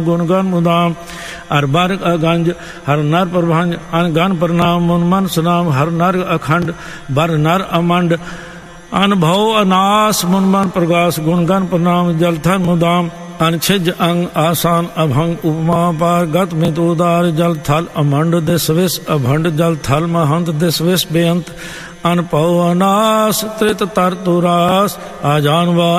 गुण गण मुदाम हर बर अगंज हर नर प्रभंज अन गण प्रणाम मुन मन सुनाम हर नर अखंड बर नर अमंड अनुभव अनास मुन मन प्रगास गुण गण प्रणाम जल थन मुदाम अनछिज अंग आसान अभंग उपमा पार गत मित उदार जल थल अमंड दिस विष अभंड जल थल महंत दिस विष बेअंत अनपव अनास त्रित तर तुरास आजानवा